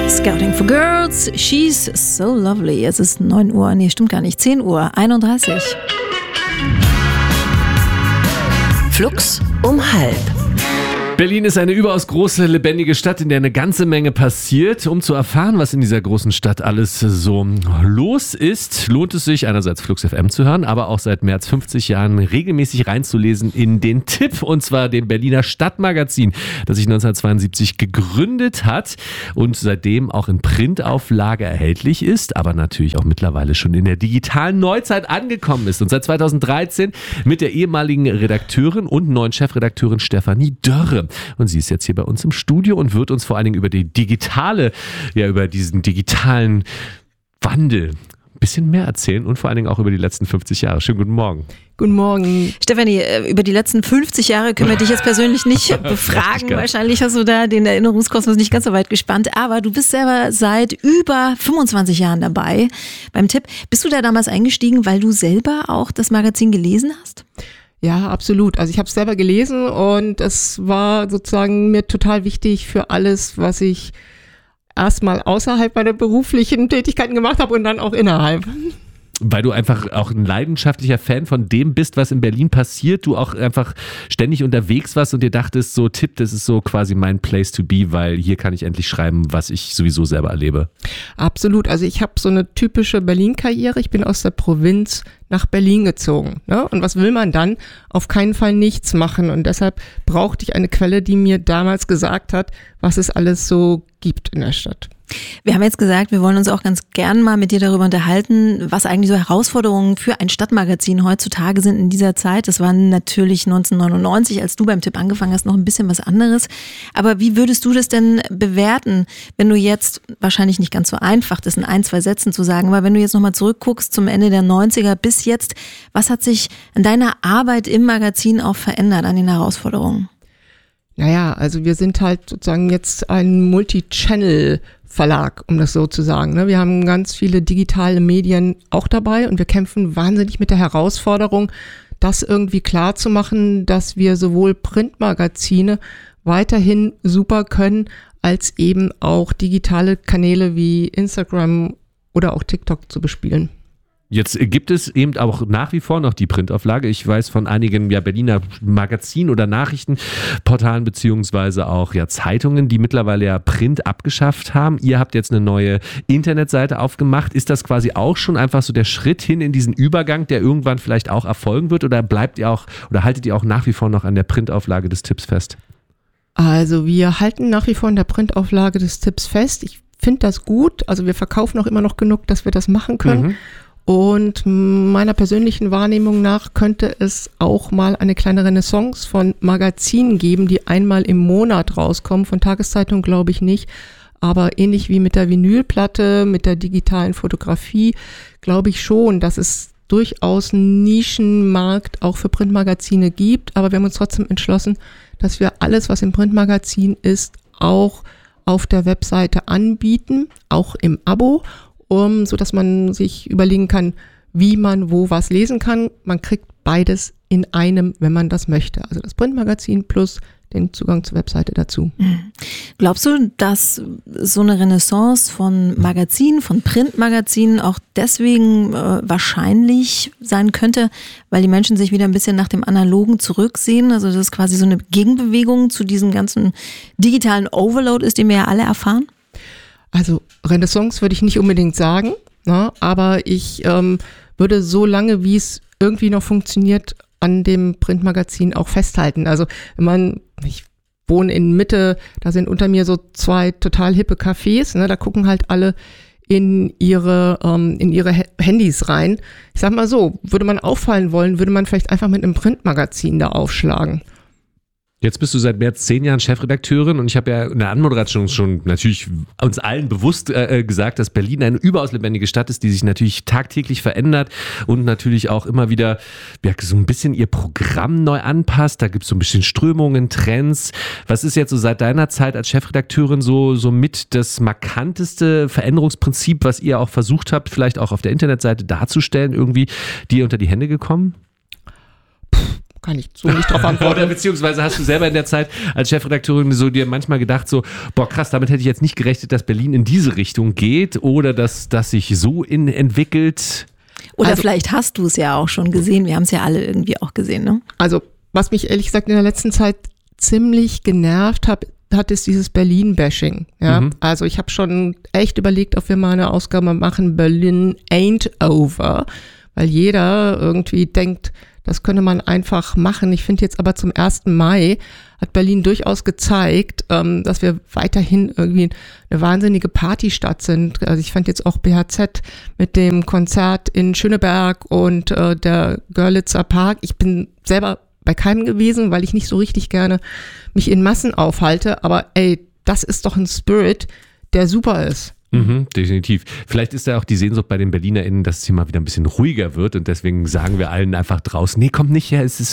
Scouting for Girls, She's So Lovely. Es ist 9 Uhr, nee, stimmt gar nicht, 10:31 Uhr. Flux um halb. Berlin ist eine überaus große, lebendige Stadt, in der eine ganze Menge passiert. Um zu erfahren, was in dieser großen Stadt alles so los ist, lohnt es sich, einerseits Flux FM zu hören, aber auch seit mehr als 50 Jahren regelmäßig reinzulesen in den Tipp, und zwar dem Berliner Stadtmagazin, das sich 1972 gegründet hat und seitdem auch in Printauflage erhältlich ist, aber natürlich auch mittlerweile schon in der digitalen Neuzeit angekommen ist. Und seit 2013 mit der ehemaligen Redakteurin und neuen Chefredakteurin Stefanie Dörre. Und sie ist jetzt hier bei uns im Studio und wird uns vor allen Dingen über über diesen digitalen Wandel ein bisschen mehr erzählen und vor allen Dingen auch über die letzten 50 Jahre. Schönen guten Morgen. Guten Morgen. Stefanie, über die letzten 50 Jahre können wir dich jetzt persönlich nicht befragen. Wahrscheinlich hast du da den Erinnerungskosmos nicht ganz so weit gespannt. Aber du bist selber seit über 25 Jahren dabei beim Tipp. Bist du da damals eingestiegen, weil du selber auch das Magazin gelesen hast? Ja, absolut. Also ich habe es selber gelesen und es war sozusagen mir total wichtig für alles, was ich erstmal außerhalb meiner beruflichen Tätigkeiten gemacht habe und dann auch innerhalb. Weil du einfach auch ein leidenschaftlicher Fan von dem bist, was in Berlin passiert, du auch einfach ständig unterwegs warst und dir dachtest, so Tipp, das ist so quasi mein Place to be, weil hier kann ich endlich schreiben, was ich sowieso selber erlebe. Absolut, also ich habe so eine typische Berlin-Karriere, ich bin aus der Provinz nach Berlin gezogen, ne? Und was will man dann? Auf keinen Fall nichts machen, und deshalb brauchte ich eine Quelle, die mir damals gesagt hat, was es alles so gibt in der Stadt. Wir haben jetzt gesagt, wir wollen uns auch ganz gern mal mit dir darüber unterhalten, was eigentlich so Herausforderungen für ein Stadtmagazin heutzutage sind in dieser Zeit. Das war natürlich 1999, als du beim Tipp angefangen hast, noch ein bisschen was anderes. Aber wie würdest du das denn bewerten, wenn du jetzt, wahrscheinlich nicht ganz so einfach, das in 1, 2 Sätzen zu sagen, aber wenn du jetzt nochmal zurückguckst zum Ende der 90er bis jetzt, was hat sich an deiner Arbeit im Magazin auch verändert, an den Herausforderungen? Naja, also wir sind halt sozusagen jetzt ein Multi-Channel-Verlag, um das so zu sagen. Wir haben ganz viele digitale Medien auch dabei und wir kämpfen wahnsinnig mit der Herausforderung, das irgendwie klar zu machen, dass wir sowohl Printmagazine weiterhin super können, als eben auch digitale Kanäle wie Instagram oder auch TikTok zu bespielen. Jetzt gibt es eben auch nach wie vor noch die Printauflage. Ich weiß von einigen Berliner Magazin- oder Nachrichtenportalen beziehungsweise auch Zeitungen, die mittlerweile Print abgeschafft haben. Ihr habt jetzt eine neue Internetseite aufgemacht. Ist das quasi auch schon einfach so der Schritt hin in diesen Übergang, der irgendwann vielleicht auch erfolgen wird, oder bleibt ihr auch oder haltet ihr auch nach wie vor noch an der Printauflage des Tipps fest? Also wir halten nach wie vor an der Printauflage des Tipps fest. Ich finde das gut. Also wir verkaufen auch immer noch genug, dass wir das machen können. Mhm. Und meiner persönlichen Wahrnehmung nach könnte es auch mal eine kleine Renaissance von Magazinen geben, die einmal im Monat rauskommen. Von Tageszeitungen glaube ich nicht. Aber ähnlich wie mit der Vinylplatte, mit der digitalen Fotografie, glaube ich schon, dass es durchaus einen Nischenmarkt auch für Printmagazine gibt. Aber wir haben uns trotzdem entschlossen, dass wir alles, was im Printmagazin ist, auch auf der Webseite anbieten, auch im Abo, so dass man sich überlegen kann, wie man wo was lesen kann. Man kriegt beides in einem, wenn man das möchte. Also das Printmagazin plus den Zugang zur Webseite dazu. Glaubst du, dass so eine Renaissance von Magazinen, von Printmagazinen auch deswegen wahrscheinlich sein könnte, weil die Menschen sich wieder ein bisschen nach dem Analogen zurücksehen? Also dass es quasi so eine Gegenbewegung zu diesem ganzen digitalen Overload ist, den wir ja alle erfahren? Also Renaissance würde ich nicht unbedingt sagen, aber ich würde so lange, wie es irgendwie noch funktioniert, an dem Printmagazin auch festhalten. Also ich wohne in Mitte, da sind unter mir so 2 total hippe Cafés, da gucken halt alle in ihre Handys rein. Ich sag mal so, würde man auffallen wollen, würde man vielleicht einfach mit einem Printmagazin da aufschlagen. Jetzt bist du seit mehr als 10 Jahren Chefredakteurin und ich habe ja in der Anmoderation schon natürlich uns allen bewusst gesagt, dass Berlin eine überaus lebendige Stadt ist, die sich natürlich tagtäglich verändert und natürlich auch immer wieder so ein bisschen ihr Programm neu anpasst. Da gibt es so ein bisschen Strömungen, Trends. Was ist jetzt so seit deiner Zeit als Chefredakteurin so mit das markanteste Veränderungsprinzip, was ihr auch versucht habt, vielleicht auch auf der Internetseite darzustellen, irgendwie dir unter die Hände gekommen? kann ich so nicht drauf antworten. Oder beziehungsweise hast du selber in der Zeit als Chefredakteurin so dir manchmal gedacht so, boah krass, damit hätte ich jetzt nicht gerechnet, dass Berlin in diese Richtung geht oder dass sich so entwickelt. Oder vielleicht hast du es ja auch schon gesehen. Wir haben es ja alle irgendwie auch gesehen, ne? Also, was mich ehrlich gesagt in der letzten Zeit ziemlich genervt hat, ist dieses Berlin-Bashing. Ja? Also ich habe schon echt überlegt, ob wir mal eine Ausgabe machen, Berlin ain't over, weil jeder irgendwie denkt, das könne man einfach machen. Ich finde jetzt aber zum 1. Mai hat Berlin durchaus gezeigt, dass wir weiterhin irgendwie eine wahnsinnige Partystadt sind. Also ich fand jetzt auch BHZ mit dem Konzert in Schöneberg und der Görlitzer Park. Ich bin selber bei keinem gewesen, weil ich nicht so richtig gerne mich in Massen aufhalte. Aber ey, das ist doch ein Spirit, der super ist. Definitiv. Vielleicht ist da auch die Sehnsucht bei den BerlinerInnen, dass es hier mal wieder ein bisschen ruhiger wird und deswegen sagen wir allen einfach draußen, nee, kommt nicht her, es ist